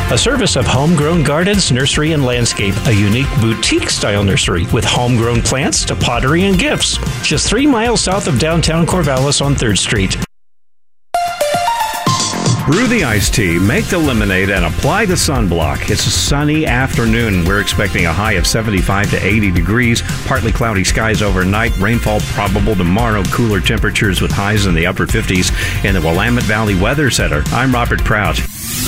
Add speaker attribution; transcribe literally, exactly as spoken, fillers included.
Speaker 1: a service of Homegrown Gardens, Nursery and Landscape, a unique boutique-style nursery with homegrown plants to pottery and gifts. Just three miles south of downtown Corvallis on third Street.
Speaker 2: Brew the iced tea, make the lemonade, and apply the sunblock. It's a sunny afternoon. We're expecting a high of seventy-five to eighty degrees, partly cloudy skies overnight, rainfall probable tomorrow, cooler temperatures with highs in the upper fifties in the Willamette Valley Weather Center. I'm Robert Prout.